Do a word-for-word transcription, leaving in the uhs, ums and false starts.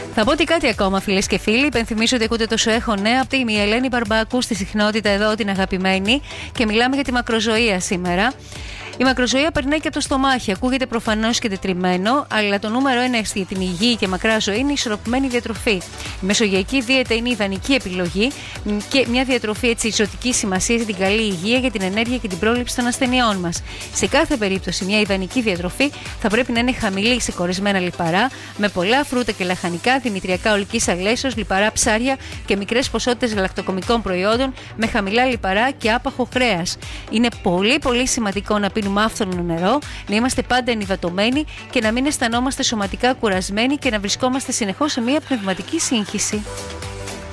Θα πω ότι κάτι ακόμα, φίλες και φίλοι. Υπενθυμίζω ότι ακούτε το Σου Έχω Νέα από τη Ελένη Μπαρμπάκου στη συχνότητα εδώ, την αγαπημένη, και μιλάμε για τη μακροζωία σήμερα. Η μακροζωία περνάει και από το στομάχι. Ακούγεται προφανώς και τετριμένο, αλλά το νούμερο ένα για την υγιή και μακρά ζωή είναι η ισορροπημένη διατροφή. Η μεσογειακή δίαιτα είναι η ιδανική επιλογή και μια διατροφή έτσι ζωτική σημασία για την καλή υγεία, για την ενέργεια και την πρόληψη των ασθενειών μας. Σε κάθε περίπτωση, μια ιδανική διατροφή θα πρέπει να είναι χαμηλή σε κορεσμένα λιπαρά, με πολλά φρούτα και λαχανικά, δημητριακά ολικής αλέσεως, λιπαρά ψάρια και μικρές ποσότητες γαλακτοκομικών προϊόντων με χαμηλά λιπαρά και άπαχο κρέας. Είναι πολύ πολύ σημαντικό να πίνουμε άφθονο νερό, να είμαστε πάντα ενυδατωμένοι και να μην αισθανόμαστε σωματικά κουρασμένοι και να βρισκόμαστε συνεχώς σε μια πνευματική σύγχυση.